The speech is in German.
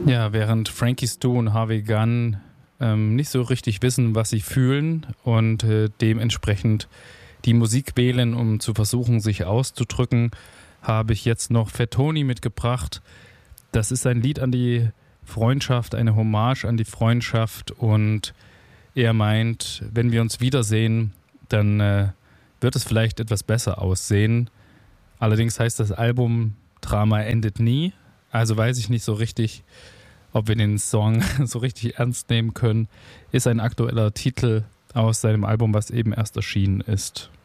Ja, während Frankie Stu und Harvey Gunn nicht so richtig wissen, was sie fühlen und dementsprechend die Musik wählen, um zu versuchen, sich auszudrücken, habe ich jetzt noch Fat Tony mitgebracht. Das ist ein Lied an die Freundschaft, eine Hommage an die Freundschaft, und er meint, wenn wir uns wiedersehen, dann wird es vielleicht etwas besser aussehen. Allerdings heißt das Album Drama endet nie, also weiß ich nicht so richtig, ob wir den Song so richtig ernst nehmen können. Ist ein aktueller Titel aus seinem Album, was eben erst erschienen ist.